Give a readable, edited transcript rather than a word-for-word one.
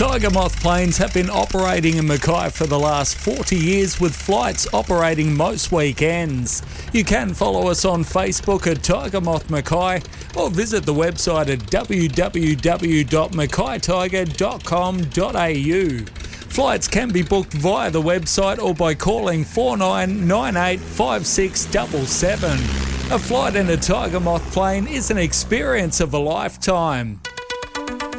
Tiger Moth planes have been operating in Mackay for the last 40 years with flights operating most weekends. You can follow us on Facebook at Tiger Moth Mackay or visit the website at www.mackaytiger.com.au. Flights can be booked via the website or by calling 49985677. A flight in a Tiger Moth plane is an experience of a lifetime.